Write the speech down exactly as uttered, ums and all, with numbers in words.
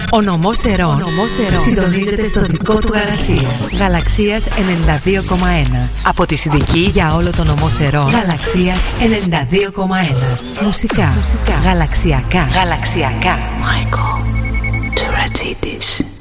Ο νομός Ερών συντονίζεται στο δικό του γαλαξία. Γαλαξίας ενενήντα δύο κόμμα ένα. Από τη Συνδική για όλο το νομό Ερών. Γαλαξίας ενενήντα δύο κόμμα ένα. Μουσικά. Μουσικά. Γαλαξιακά. Γαλαξιακά. Michael Turatzidis.